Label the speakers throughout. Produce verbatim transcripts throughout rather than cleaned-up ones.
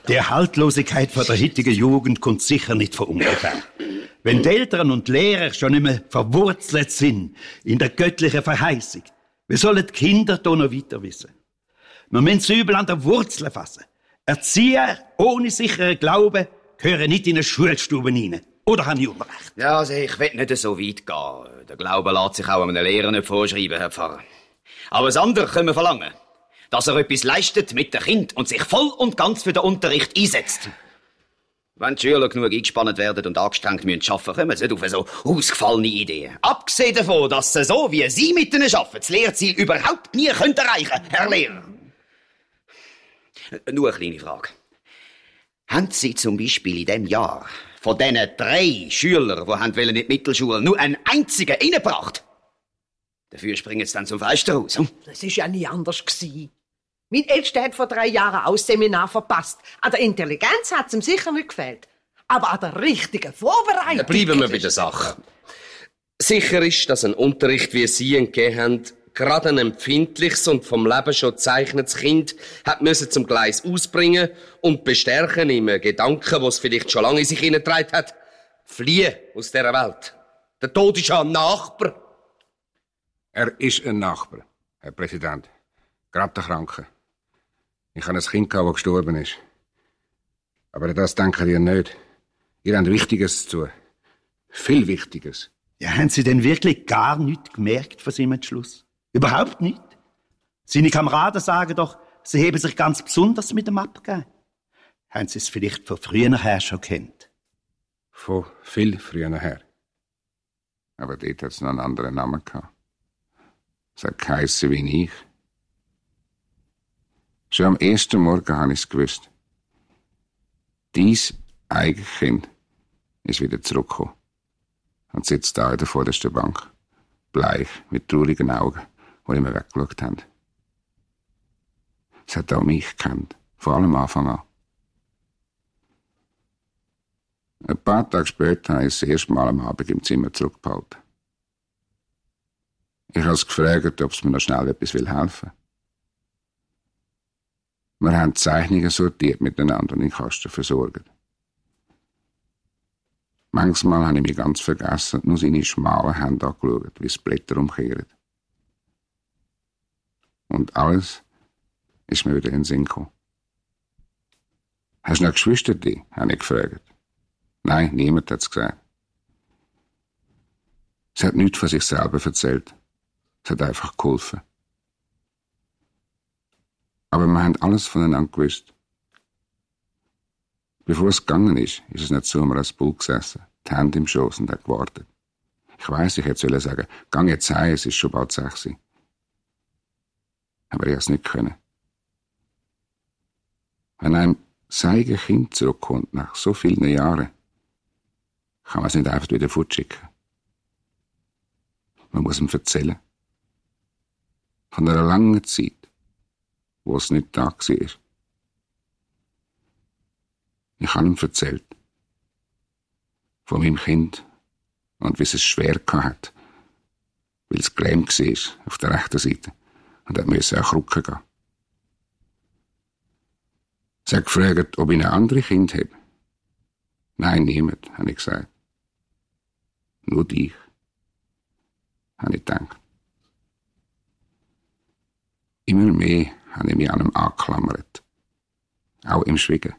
Speaker 1: Die Haltlosigkeit von der heutigen Jugend kommt sicher nicht von ungefähr. Wenn die Eltern und Lehrer schon nicht mehr verwurzelt sind in der göttlichen Verheißung, wie sollen die Kinder da noch weiter wissen? Wir müssen das Übel an der Wurzel fassen. Erzieher ohne sicheren Glauben gehören nicht in eine Schulstube rein. Oder habe ich Unrecht?
Speaker 2: Ja, also ich will nicht so weit gehen. Der Glaube lässt sich auch einem Lehrer nicht vorschreiben, Herr Pfarrer. Aber das andere können wir verlangen. Dass er etwas leistet mit dem Kind und sich voll und ganz für den Unterricht einsetzt. Wenn die Schüler genug eingespannt werden und angestrengt müssen arbeiten, kommen sie nicht auf so ausgefallene Ideen. Abgesehen davon, dass sie so, wie Sie mit ihnen arbeiten, das Lehrziel überhaupt nie können erreichen, Herr Lehrer. Nur eine kleine Frage. Haben Sie zum Beispiel in diesem Jahr von diesen drei Schülern, die haben in die Mittelschule, nur einen einzigen reingebracht? Dafür springen sie dann zum Fenster raus. Hm?
Speaker 3: Das war ja nie anders gewesen. Mein Ältester hat vor drei Jahren auch das Seminar verpasst. An der Intelligenz hat es ihm sicher nicht gefehlt. Aber an der richtigen Vorbereitung...
Speaker 4: Bleiben wir bei der Sache. Sicher ist, dass ein Unterricht, wie Sie ihn gegeben haben, gerade ein empfindliches und vom Leben schon gezeichnetes Kind hat müssen zum Gleis ausbringen und bestärken im Gedanken, was es vielleicht schon lange in sich hineingetragen hat. Fliehen aus dieser Welt. Der Tod ist ja ein Nachbar.
Speaker 5: Er ist ein Nachbar, Herr Präsident. Gerade der Kranke. Ich habe ein Kind gehabt, das gestorben ist. Aber das denken ihr nicht. Ihr habt Wichtiges zu tun. Viel Wichtiges.
Speaker 1: Ja, haben Sie denn wirklich gar nichts gemerkt von seinem Entschluss? Überhaupt nicht? Seine Kameraden sagen doch, sie heben sich ganz besonders mit dem abgegeben. Haben Sie es vielleicht von früher her schon kennt?
Speaker 5: Von viel früher her. Aber dort hat es noch einen anderen Namen gehabt. Es hat geheissen wie ich. Schon am ersten Morgen habe ich es gewusst. Dies Eigenkind ist wieder zurückgekommen und sitzt da in der vordersten Bank, bleich, mit traurigen Augen, die immer weggeschaut haben. Es hat auch mich gekannt, vor allem am Anfang an. Ein paar Tage später habe ich es das erste Mal am Abend im Zimmer zurückgehalten. Ich habe es gefragt, ob es mir noch schnell etwas helfen will. Wir haben die Zeichnungen sortiert miteinander und in den Kasten versorgt. Manchmal habe ich mich ganz vergessen, nur seine schmalen Hände angeschaut, wie es Blätter umkehren. Und alles ist mir wieder in den Sinn gekommen. Hast du noch Geschwister, die? Habe ich gefragt. Nein, niemand hat es gesagt. Sie hat nichts von sich selber erzählt. Es hat einfach geholfen. Aber wir haben alles voneinander gewusst. Bevor es gegangen ist, ist es nicht so, wir als Bull gesessen, die Hände im Schoß und hat gewartet. Ich weiss, ich hätte sagen sollen, gang jetzt heim, es ist schon bald sechs. Aber ich hätte es nicht können. Wenn einem sein Kind zurückkommt, nach so vielen Jahren, kann man es nicht einfach wieder fortschicken. Man muss ihm erzählen. Von einer langen Zeit, wo es nicht da war. Ich habe ihm erzählt. Von meinem Kind und wie es es schwer hatte, weil es gelähmt war auf der rechten Seite und er musste auch Krücken gehen. Sie hat gefragt, ob ich ein anderes Kind habe. Nein, niemand, habe ich gesagt. Nur dich, habe ich gedacht. Immer mehr habe ich mich an ihm angeklammert. Auch im Schweigen.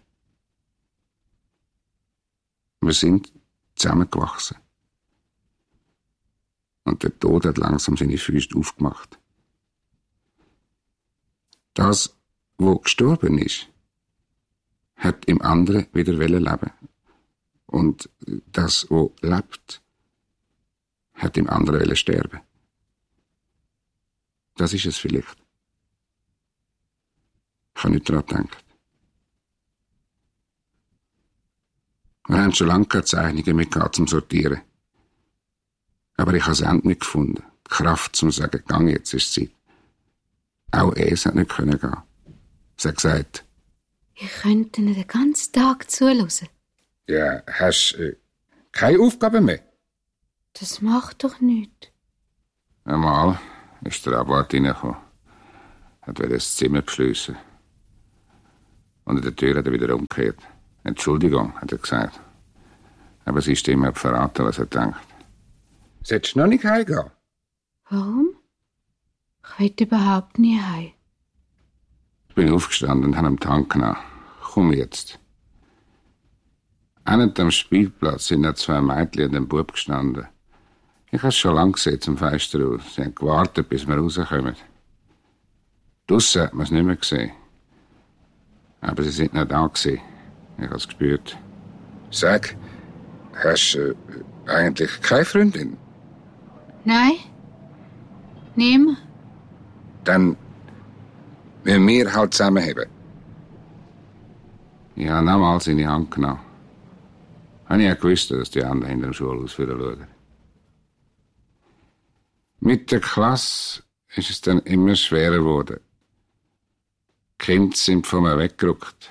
Speaker 5: Wir sind zusammengewachsen. Und der Tod hat langsam seine Füße aufgemacht. Das, wo gestorben ist, hat im anderen wieder leben. Und das, wo lebt, hat im anderen sterben. Das ist es vielleicht. Ich habe nicht daran gedacht. Wir haben schon lange keine Zeichnungen mehr gehabt zum Sortieren. Aber ich habe das Ende nicht gefunden. Die Kraft zum sagen, gang jetzt ist Zeit. Auch er hat nicht können gehen. Sie hat gesagt,
Speaker 6: ich könnte Ihnen den ganzen Tag zuhören.
Speaker 5: Ja, hast du äh, keine Aufgabe mehr?
Speaker 6: Das macht doch nichts.
Speaker 5: Einmal ist der Abwart reingekommen. Hat das Zimmer beschliessen. Und in der Tür hat er wieder umgekehrt. Entschuldigung, hat er gesagt. Aber sie ist ihm verraten, was er denkt. Solltest du noch nicht heimgehen?
Speaker 6: Warum? Ich will überhaupt nie heim.
Speaker 5: Ich bin aufgestanden und habe am Tank genommen. Komm jetzt. An am Spielplatz sind noch zwei Mädchen und ein Bub gestanden. Ich habe es schon lange gesehen zum Fenster aus. Sie haben gewartet, bis wir rauskommen. Draussen hat man es nicht mehr gesehen. Aber sie sind noch da gewesen. Ich habe es gespürt. Sag, hast du äh, eigentlich keine Freundin?
Speaker 6: Nein? Niemand?
Speaker 5: Dann müssen wir halt zusammenheben. Ich habe nochmals seine Hand genommen. Habe ich ja gewusst, dass die anderen hinter dem Schulhaus schauen. Mit der Klasse ist es dann immer schwerer geworden. Die Kinder sind von mir weggerückt.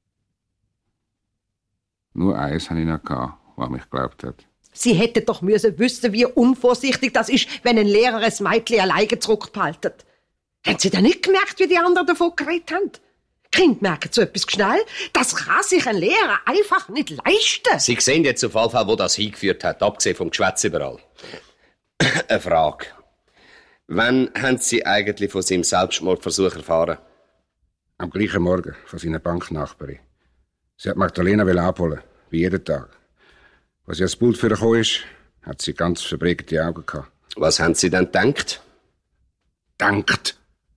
Speaker 5: Nur eins hatte ich noch, was mich geglaubt hat.
Speaker 3: Sie hätten doch müssen wissen, wie unvorsichtig das ist, wenn ein Lehrer ein Mädchen alleine zurückbehaltet. Haben Sie denn nicht gemerkt, wie die anderen davon geredet haben? Die Kinder merken so etwas schnell. Das kann sich ein Lehrer einfach nicht leisten.
Speaker 4: Sie sehen jetzt auf jeden Fall, wo das hingeführt hat, abgesehen vom Geschwätz überall. Eine Frage. Wann haben Sie eigentlich von seinem Selbstmordversuch erfahren?
Speaker 5: Am gleichen Morgen von seiner Banknachbarin. Sie hat Magdalena abholen, wie jeden Tag. Als sie ans Pult für gekommen ist, hat sie ganz verbrägte Augen gehabt.
Speaker 4: Was haben Sie denn gedacht?
Speaker 5: Denkt!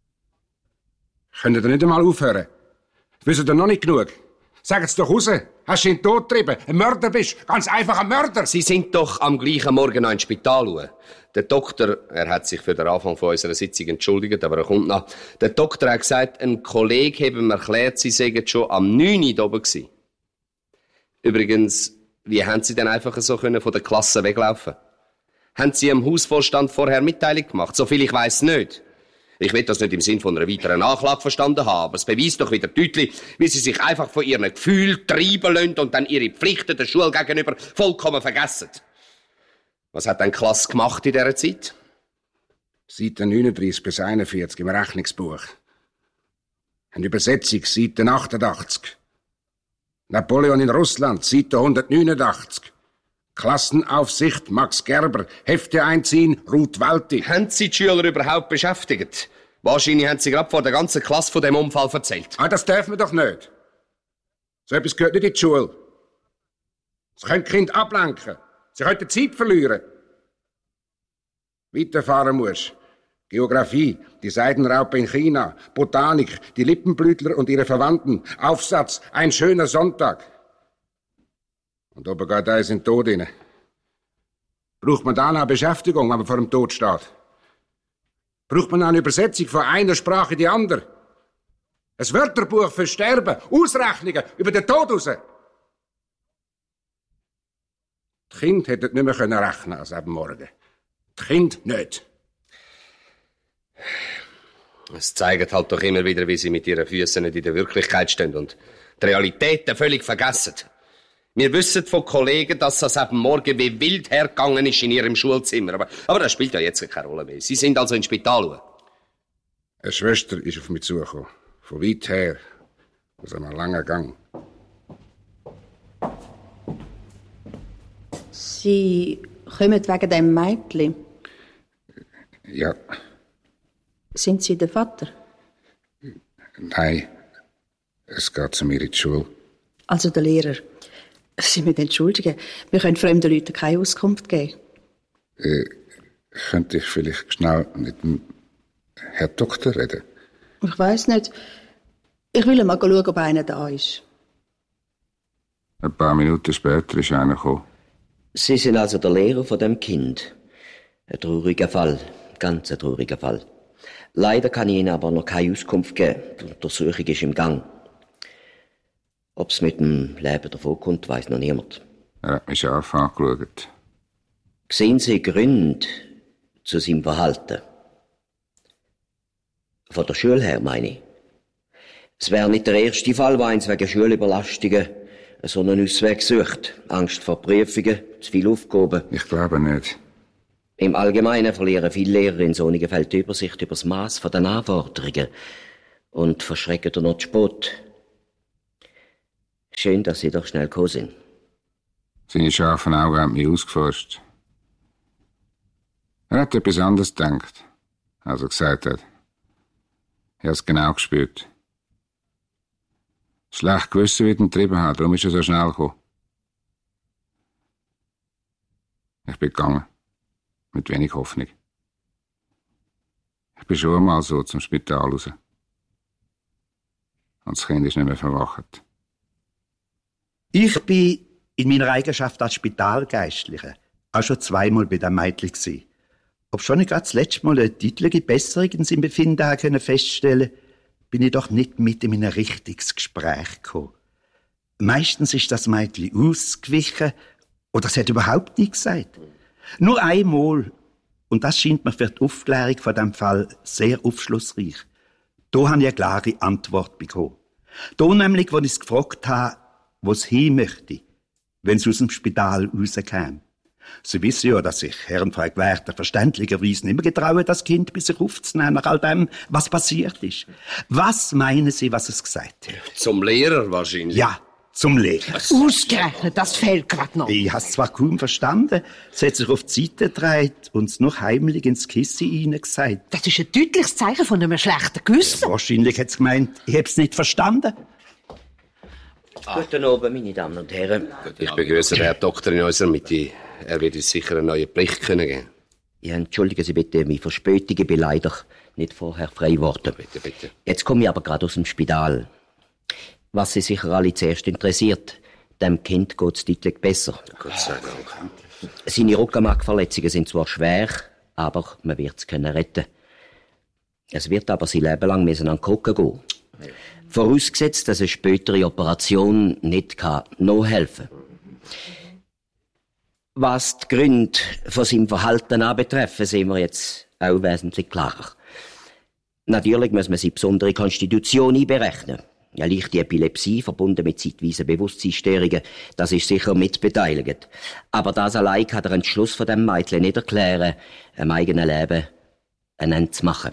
Speaker 5: Könnt ihr nicht einmal aufhören? Wisst ihr noch nicht genug? Sagt's doch raus! Hast du ihn tot getrieben? Ein Mörder bist? Ganz einfach ein Mörder!
Speaker 4: Sie sind doch am gleichen Morgen noch ins Spital schauen. Der Doktor, er hat sich für den Anfang von unserer Sitzung entschuldigt, aber er kommt noch. Der Doktor hat gesagt, ein Kollege habe ihm erklärt, Sie seien schon am neun Uhr oben gewesen. Übrigens, wie haben Sie denn einfach so können von der Klasse weglaufen? Haben Sie dem Hausvorstand vorher Mitteilung gemacht? Soviel ich weiss nicht. Ich will das nicht im Sinn von einer weiteren Nachklage verstanden haben, aber es beweist doch wieder deutlich, wie Sie sich einfach von Ihren Gefühlen treiben lassen und dann Ihre Pflichten der Schule gegenüber vollkommen vergessen. Was hat denn die Klasse gemacht in dieser Zeit?
Speaker 5: Seite neununddreißig bis einundvierzig im Rechnungsbuch. Eine Übersetzung, Seite achtundachtzig. Napoleon in Russland, Seite hundertneunundachtzig. Klassenaufsicht, Max Gerber. Hefte einziehen, Ruth Walti.
Speaker 4: Haben Sie die Schüler überhaupt beschäftigt? Wahrscheinlich haben Sie gerade vor der ganzen Klasse von dem Unfall erzählt.
Speaker 5: Ah, das dürfen wir doch nicht. So etwas gehört nicht in die Schule. Sie können die Kinder ablenken. Sie können Zeit verlieren. Weiterfahren musst. Geografie, die Seidenraupe in China, Botanik, die Lippenblütler und ihre Verwandten, Aufsatz, ein schöner Sonntag. Und oben geht eins in den Tod rein. Braucht man da eine Beschäftigung, wenn man vor dem Tod steht? Braucht man eine Übersetzung von einer Sprache in die andere? Ein Wörterbuch für Sterben, Ausrechnungen über den Tod raus? Die Kinder hätten nicht mehr rechnen können als eben morgen. Die Kinder nicht.
Speaker 4: Es zeigt halt doch immer wieder, wie Sie mit Ihren Füßen nicht in der Wirklichkeit stehen und die Realitäten völlig vergessen. Wir wissen von Kollegen, dass das eben morgen wie wild hergegangen ist in Ihrem Schulzimmer. Aber, aber das spielt ja jetzt keine Rolle mehr. Sie sind also ins Spital.
Speaker 5: Eine Schwester ist auf mich zugekommen. Von weit her. Aus einem langen Gang.
Speaker 7: Sie kommen wegen dem Mädchen?
Speaker 5: Ja.
Speaker 7: Sind Sie der Vater?
Speaker 5: Nein. Es geht zu mir in die Schule.
Speaker 7: Also der Lehrer. Sie müssen entschuldigen. Wir können fremden Leuten keine Auskunft geben.
Speaker 5: Äh, könnte ich vielleicht schnell mit dem Herr Doktor reden?
Speaker 7: Ich weiss nicht. Ich will mal schauen, ob einer da ist.
Speaker 5: Ein paar Minuten später ist einer gekommen.
Speaker 8: Sie sind also der Lehrer von dem Kind. Ein trauriger Fall. Ganz ein trauriger Fall. Leider kann ich Ihnen aber noch keine Auskunft geben. Die Untersuchung ist im Gang. Ob es mit dem Leben davonkommt, weiss noch niemand.
Speaker 5: Er hat mich scharf angeschaut.
Speaker 8: Sehen Sie Gründe zu seinem Verhalten? Von der Schule her, meine ich. Es wäre nicht der erste Fall, wo eins wegen Schulüberlastungen so einen Ausweg sucht. Angst vor Prüfungen, zu viel Aufgaben.
Speaker 5: Ich glaube nicht.
Speaker 8: Im Allgemeinen verlieren viele Lehrer in solchen Fällen die Übersicht über das Maß der Anforderungen und verschrecken dann noch zu spät. Schön, dass Sie doch schnell gekommen sind.
Speaker 5: Seine scharfen Augen haben mich ausgeforscht. Er hat etwas anderes gedacht, als er gesagt hat. Er hat es genau gespürt. Schlecht gewissen, wie er ihn getrieben hat, darum ist er so schnell gekommen. Ich bin gegangen. Mit wenig Hoffnung. Ich bin schon einmal so zum Spital raus. Und das Kind ist nicht mehr verwacht.
Speaker 1: Ich bin in meiner Eigenschaft als Spitalgeistlicher auch schon zweimal bei dem Mädchen gewesen. Obschon ich gerade das letzte Mal eine deutliche Besserung in seinem Befinden habe können feststellen, bin ich doch nicht mit in ein richtiges Gespräch gekommen. Meistens ist das Mädchen ausgewichen oder es hat überhaupt nichts gesagt. Nur einmal, und das scheint mir für die Aufklärung von dem Fall sehr aufschlussreich. Da habe ich eine klare Antwort bekommen. Da nämlich, wo ich es gefragt habe, wo es hin möchte, wenn es aus dem Spital rauskäme. Sie wissen ja, dass sich Herrn Frau Gwerter verständlicherweise nicht mehr getrauen, das Kind bei sich aufzunehmen, nach all dem, was passiert ist. Was meinen Sie, was es gesagt hat?
Speaker 4: Zum Lehrer wahrscheinlich.
Speaker 1: Ja, zum Lehrer.
Speaker 3: Ausgerechnet, das fehlt gerade noch.
Speaker 1: Ich habe es zwar kaum verstanden, es hat sich auf die Seite gedreht und es noch heimlich ins Kissen hineingesagt.
Speaker 3: Das ist ein deutliches Zeichen von einem schlechten Gewissen.
Speaker 1: Wahrscheinlich hat es gemeint, ich habe es nicht verstanden.
Speaker 8: Guten Abend, meine Damen und Herren.
Speaker 4: Ich begrüße den Herr Doktor in unserer Mitte. Er wird uns sicher einen neuen Bericht können geben.
Speaker 8: Ja, entschuldigen Sie bitte meine Verspätung, ich bin leider nicht vorher frei geworden.
Speaker 4: Bitte, bitte.
Speaker 8: Jetzt komme ich aber gerade aus dem Spital. Was Sie sicher alle zuerst interessiert, dem Kind geht es deutlich besser.
Speaker 4: Gott sei Dank.
Speaker 8: Seine Rückenmarkverletzungen sind zwar schwer, aber man wird es können retten. Es wird aber sein Leben lang müssen an den Krücken gehen. Vorausgesetzt, dass eine spätere Operation nicht kann noch helfen. Was die Gründe von seinem Verhalten anbetreffen, sehen wir jetzt auch wesentlich klarer. Natürlich muss man seine besondere Konstitution einberechnen. Eine leichte Epilepsie, verbunden mit zeitweisen Bewusstseinsstörungen, das ist sicher mitbeteiligt. Aber das allein kann der Entschluss von dem Mädchen nicht erklären, einem eigenen Leben ein Ende zu machen.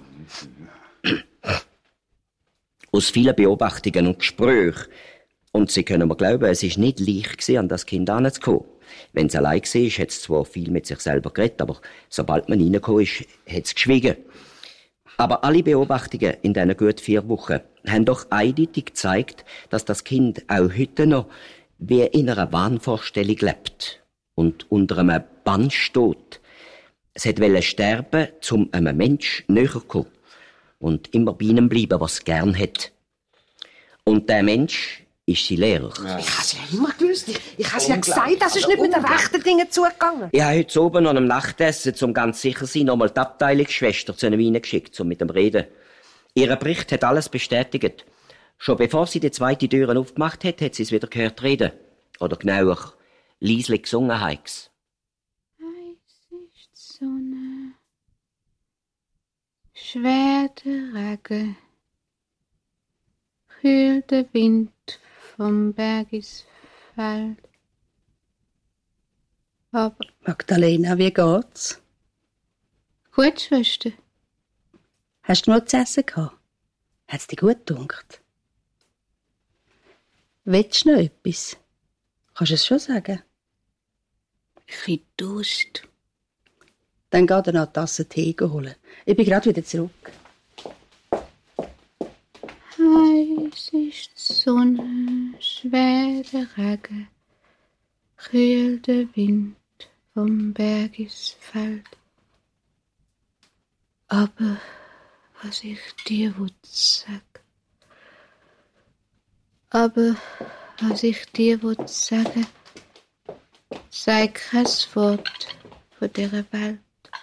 Speaker 8: Aus vielen Beobachtungen und Gesprächen, und Sie können mir glauben, es ist nicht leicht gewesen, an das Kind heranzukommen. Wenn es allein war, hat es zwar viel mit sich selber geredet, aber sobald man reingekommen ist, hat es geschwiegen. Aber alle Beobachtungen in diesen gut vier Wochen haben doch eindeutig gezeigt, dass das Kind auch heute noch wie in einer Wahnvorstellung lebt und unter einem Bann steht. Es wollte sterben, um einem Mensch näher zu kommen und immer bei ihm bleiben, was es gern hat. Und der Mensch ist sein Lehrer.
Speaker 3: Ja. Ich habe es ja immer gewusst. Ich, ich habe es ja gesagt, das ist nicht mit den rechten Dingen zugegangen.
Speaker 8: Ich habe heute oben an einem Nachtessen, um ganz sicher zu sein, nochmal die Abteilungsschwester zu ihnen geschickt, um mit dem Reden. Ihr Bericht hat alles bestätigt. Schon bevor sie die zweite Tür aufgemacht hat, hat sie es wieder gehört reden. Oder genauer, leislich gesungen heik's.
Speaker 6: Heiß ist die Sonne, schwer der Regen, kühl der Wind vom Bergisfeld. Aber
Speaker 7: Magdalena, wie geht's?
Speaker 6: gut, Schwester.
Speaker 7: Hast du noch zu essen gehabt? Hat's dir gut gedunkt? Willst du noch etwas? Kannst du es schon sagen?
Speaker 6: Ich bin Durst.
Speaker 7: Dann geh dir noch eine Tasse Tee holen. Ich bin gerade wieder zurück.
Speaker 6: Heiß ist die Sonne, schwer der Regen, kühl der Wind vom Bergisfeld. Aber was ich dir will sagen, aber was ich dir will sagen, sei kein Wort von dieser Welt.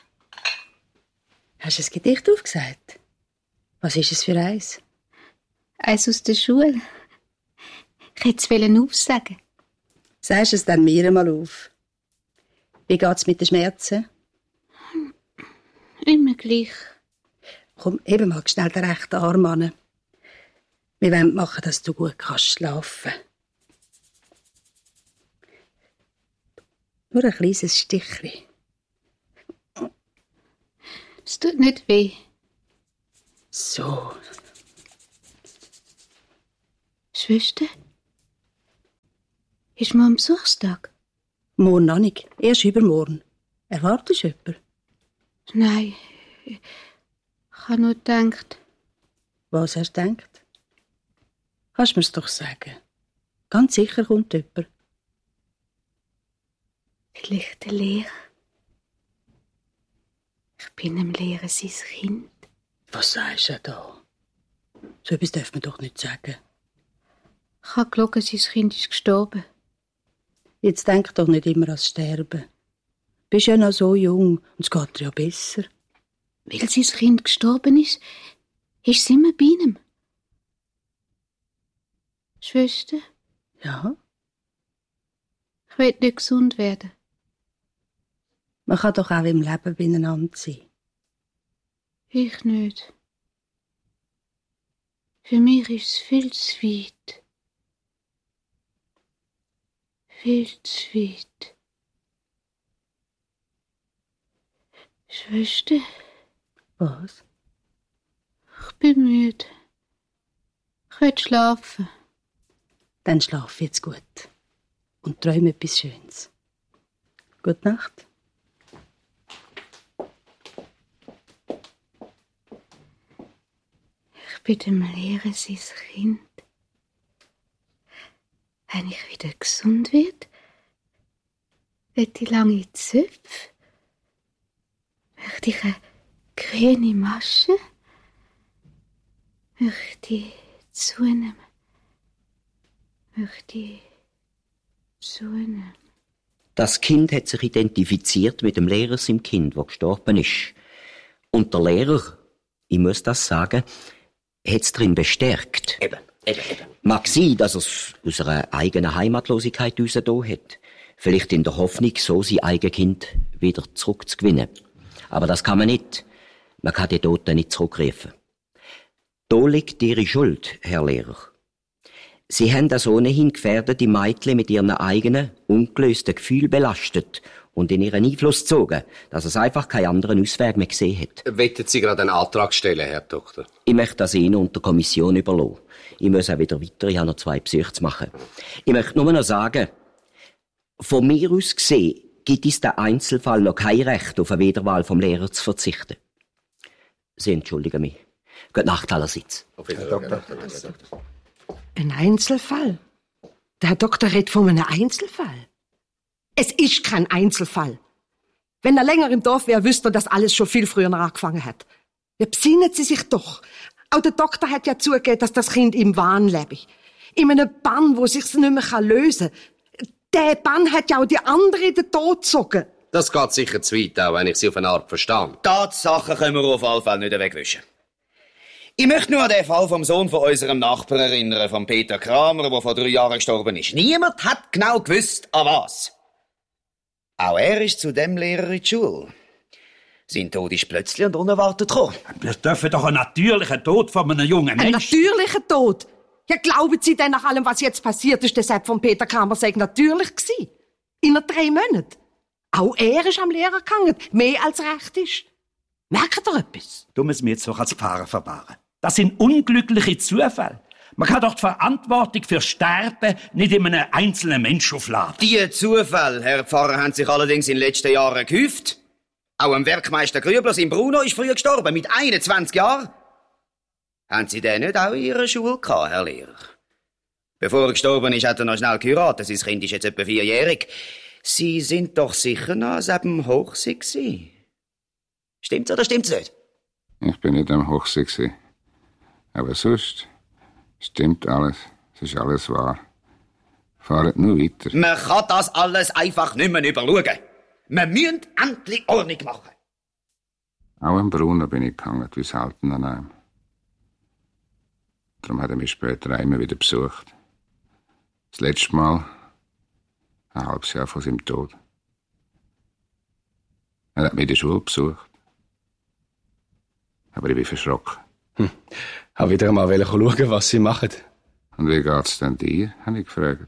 Speaker 7: Hast du ein Gedicht aufgesagt? Was ist es für eins?
Speaker 6: Eins aus der Schule. Ich hätte es aufsagen.
Speaker 7: Sagst es dann mir mal auf. Wie geht's mit den Schmerzen?
Speaker 6: Immer gleich.
Speaker 7: Komm, eben mal schnell den rechten Arm an. Wir wollen machen, dass du gut kannst schlafen. Nur ein kleines Stichchen.
Speaker 6: Es tut nicht weh.
Speaker 7: So.
Speaker 6: Schwester? Ist morgen Besuchstag?
Speaker 7: Morgen noch nicht. Erst übermorgen. Erwartest du jemanden?
Speaker 6: Nein. Ich habe nur gedacht.
Speaker 7: Was hast du gedacht? Kannst du mir's doch sagen. Ganz sicher kommt jemand.
Speaker 6: Vielleicht der Lehrer. Ich bin dem Lehrer sein Kind.
Speaker 7: Was sagst du da? So etwas darf man doch nicht sagen.
Speaker 6: Ich habe gelogen, sein Kind ist gestorben.
Speaker 7: Jetzt denk doch nicht immer ans Sterben. Du bist ja noch so jung und es geht dir ja besser.
Speaker 6: Weil sein Kind gestorben ist, ist sie immer bei ihm. Schwester?
Speaker 7: Ja?
Speaker 6: Ich will nicht gesund werden.
Speaker 7: Man kann doch auch im Leben beieinander sein.
Speaker 6: Ich nicht. Für mich ist es viel zu weit. Viel zu weit. Schwester?
Speaker 7: Was?
Speaker 6: Ich bin müde. Ich will schlafen.
Speaker 7: Dann schlaf jetzt gut. Und träume etwas Schönes. Gute Nacht.
Speaker 6: Ich bin dem Lehrer sein Kind. Wenn ich wieder gesund werde, möchte ich lange Zöpfe, möchte ich eine grüne Masche, möchte ich zunehmen, möchte ich zunehmen.
Speaker 8: Das Kind hat sich identifiziert mit dem Lehrer seinem Kind, der gestorben ist. Und der Lehrer, ich muss das sagen, hat es darin bestärkt.
Speaker 2: Eben, eben, eben.
Speaker 8: Mag sein, dass er es aus einer eigenen Heimatlosigkeit herausgetan hat. Vielleicht in der Hoffnung, so sein eigenes Kind wieder zurückzugewinnen. Aber das kann man nicht. Man kann die Toten nicht zurückrufen. Da liegt Ihre Schuld, Herr Lehrer. Sie haben das ohnehin gefährdete Mädchen mit ihren eigenen, ungelösten Gefühlen belastet und in ihren Einfluss gezogen, dass es einfach keinen anderen Ausweg mehr gesehen hat.
Speaker 4: Wollen Sie gerade einen Antrag stellen, Herr Doktor?
Speaker 8: Ich möchte das Ihnen und der Kommission überlassen. Ich muss auch wieder weiter, ich habe noch zwei Besuche zu machen. Ich möchte nur noch sagen, von mir aus gesehen gibt es den Einzelfall noch kein Recht, auf eine Wiederwahl vom Lehrer zu verzichten. Sie entschuldigen mich. Gute Nacht allerseits.
Speaker 4: Herr Doktor.
Speaker 3: Ein Einzelfall? Der Herr Doktor redet von einem Einzelfall. Es ist kein Einzelfall. Wenn er länger im Dorf wäre, wüsste er, dass alles schon viel früher angefangen hat. Ja, besinnen Sie sich doch. Auch der Doktor hat ja zugegeben, dass das Kind im Wahn lebe. In einem Bann, wo sich's nicht mehr lösen kann. Der Bann hat ja auch die anderen in den Tod gezogen.
Speaker 4: Das geht sicher zu weit, auch wenn ich Sie auf eine Art verstehe.
Speaker 2: Tatsachen können wir auf alle Fälle nicht wegwischen. Ich möchte nur an den Fall vom Sohn von unserem Nachbarn erinnern, von Peter Kramer, der vor drei Jahren gestorben ist. Niemand hat genau gewusst, an was. Auch er ist zu dem Lehrer in die Schule. Sein Tod ist plötzlich und unerwartet gekommen.
Speaker 1: Wir dürfen doch einen natürlichen Tod von einem jungen
Speaker 3: Ein
Speaker 1: Mensch.
Speaker 3: natürlicher Tod. Ja, glauben Sie denn nach allem, was jetzt passiert ist, deshalb von Peter Kramer sei natürlich gewesen? In einer drei Monaten. Auch er ist am Lehrer gegangen. Mehr als recht ist. Merkt ihr etwas?
Speaker 1: Du musst mir jetzt doch als Pfarrer verbahren. Das sind unglückliche Zufälle. Man kann doch die Verantwortung für Sterben nicht in einem einzelnen Menschen aufladen.
Speaker 2: Die Zufälle, Herr Pfarrer, haben sich allerdings in den letzten Jahren gehäuft. Auch ein Werkmeister Grübler, sein Bruno, ist früher gestorben, mit einundzwanzig Jahren. Haben Sie den nicht auch in Ihrer Schule gehabt, Herr Lehrer? Bevor er gestorben ist, hat er noch schnell geheiratet. Sein Kind ist jetzt etwa vierjährig. Sie sind doch sicher noch an seinem Hochsee gewesen. Stimmt's oder stimmt's nicht?
Speaker 5: Ich bin nicht am Hochsee gewesen. Aber sonst stimmt alles. Es ist alles wahr. Fahrt nur weiter.
Speaker 2: Man kann das alles einfach nicht mehr überschauen. Wir müssen endlich Ordnung machen.
Speaker 5: Auch im Brunnen bin ich gehangen, wie selten an einem. Darum hat er mich später immer wieder besucht. Das letzte Mal ein halbes Jahr vor seinem Tod. Er hat mich in der Schule besucht. Aber ich bin verschrocken.
Speaker 9: Hm. Habe wieder einmal schauen, was Sie machen.
Speaker 5: Und wie geht's denn dir? Habe ich gefragt.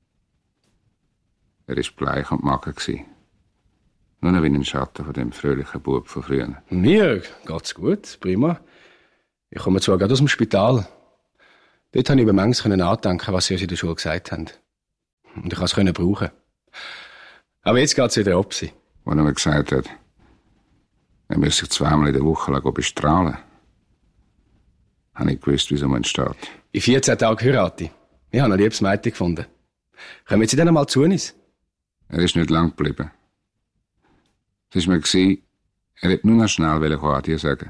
Speaker 5: Er war bleich und mager. Nur noch wie ein Schatten von dem fröhlichen Bub von früher.
Speaker 9: Mir geht's gut, prima. Ich komme zwar gerade aus dem Spital. Dort konnte ich über manches nachdenken, was Sie uns in der Schule gesagt haben. Und ich konnte es brauchen. Aber jetzt geht es wieder ab.
Speaker 5: Als er mir gesagt hat, er müsse sich zweimal in der Woche bestrahlen, habe ich gewusst, wie es um ihn steht.
Speaker 9: In vierzehn Tagen heirate ich. Ich habe ein liebes Mädchen gefunden. Kommen Sie dann einmal zu uns?
Speaker 5: Er ist nicht lang geblieben. Es war mir, er wollte nur noch schnell Adieu sagen.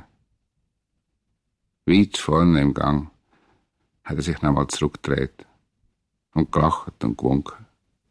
Speaker 5: Weit vorne im Gang hat er sich noch einmal zurückgedreht und gelacht und gewunken.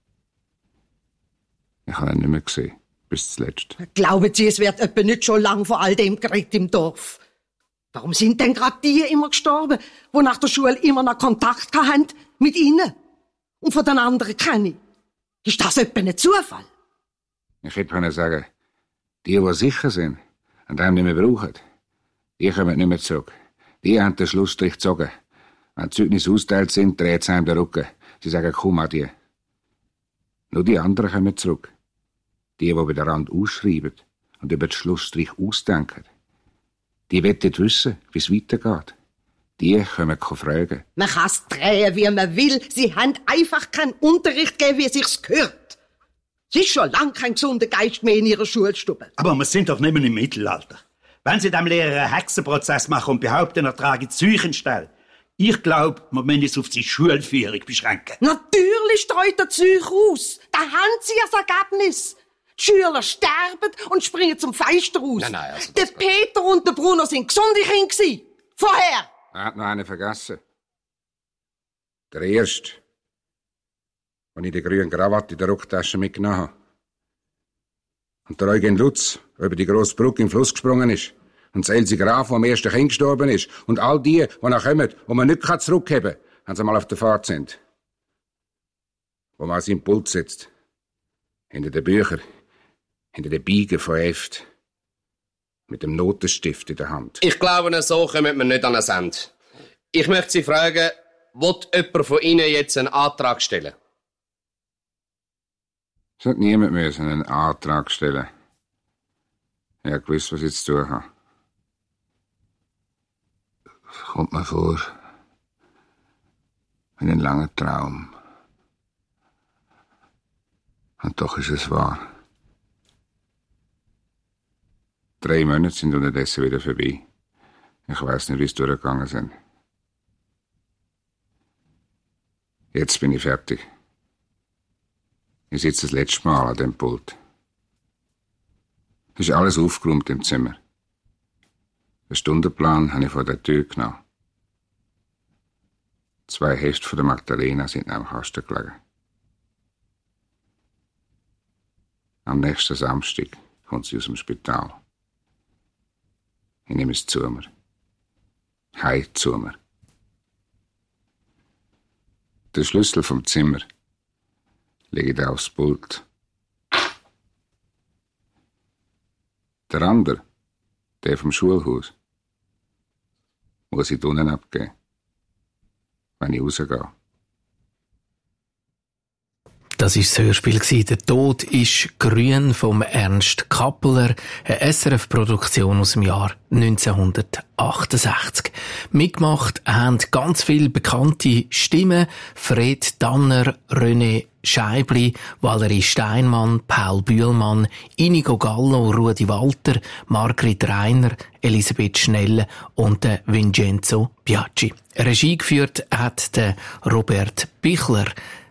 Speaker 5: Ich habe ihn nicht mehr gesehen, bis zuletzt.
Speaker 3: Glauben Sie, es wird etwa nicht schon lang vor all dem geredet im Dorf? Warum sind denn gerade die immer gestorben, die nach der Schule immer noch Kontakt hatten mit Ihnen? Und von den anderen kenne ich. Ist das etwa ein Zufall?
Speaker 5: Ich hätte können sagen, die, die sicher sind und einem nicht mehr brauchen, die kommen nicht mehr zurück. Die haben den Schlussstrich gezogen. Wenn die Zeugnisse ausgeteilt sind, dreht es einem den Rücken. Sie sagen, komm, adieu. Nur die anderen kommen zurück. Die, die bei der Rand ausschreiben und über den Schlussstrich ausdenken. Die wollen wissen, wie es weitergeht. Die können fragen.
Speaker 3: Man kann es drehen, wie man will. Sie haben einfach keinen Unterricht gegeben, wie es sich gehört. Es ist schon lange kein gesunder Geist mehr in ihrer Schulstube.
Speaker 1: Aber wir sind doch nicht mehr im Mittelalter. Wenn Sie dem Lehrer einen Hexenprozess machen und behaupten, er trage Zeichenstelle, ich glaube, wir müssen es auf die Schulführung beschränken.
Speaker 3: Natürlich streut der Zeug aus. Da haben Sie das Ergebnis. Die Schüler sterben und springen zum Fenster raus.
Speaker 4: Nein, nein, also
Speaker 3: der Peter und der Bruno sind gesunde Kinder gewesen. Vorher.
Speaker 5: Er hat noch einen vergessen. Der erste, den ich die grüne Krawatte in der Rocktasche mitgenommen habe. Und der Eugen Lutz, der über die grosse Brücke im Fluss gesprungen ist. Und das Elsie Graf, der am ersten Kind gestorben ist. Und all die, die noch kommen, die man nicht zurückheben kann, wenn sie mal auf der Fahrt sind. Wo man an seinem Pult sitzt. Hinter den Büchern, hinter den Biegen von Heft. Mit dem Notenstift in der Hand.
Speaker 4: Ich glaube, so kommen wir nicht an ein Ende. Ich möchte Sie fragen, will jemand von Ihnen jetzt einen Antrag stellen?
Speaker 5: Es hat niemand müssen einen Antrag stellen. Ich habe gewusst, was ich zu tun habe. Es kommt mir vor wie ein langer Traum. Und doch ist es wahr. Drei Monate sind unterdessen wieder vorbei. Ich weiß nicht, wie es durchgegangen sind. Jetzt bin ich fertig. Ich sitze das letzte Mal an dem Pult. Es ist alles aufgeräumt im Zimmer. Den Stundenplan habe ich vor der Tür genommen. Zwei Hefte von der Magdalena sind am Kasten gelegen. Am nächsten Samstag kommt sie aus dem Spital. Ich nehme es zu mir. Heim zu mir. Der Schlüssel vom Zimmer lege ich aufs Pult. Der andere, der vom Schulhaus, muss ich unten abgeben, wenn ich rausgehe.
Speaker 10: Das war das Hörspiel. Der Tod ist grün vom Ernst Kappeler, eine S R F-Produktion aus dem Jahr neunzehnhundertachtundsechzig. Mitgemacht haben ganz viele bekannte Stimmen. Fred Tanner, René Scheibli, Valerie Steinmann, Paul Bühlmann, Inigo Gallo, Rudi Walter, Margrit Reiner, Elisabeth Schnelle und Vincenzo Biaggi. Regie geführt hat der Robert Bichler.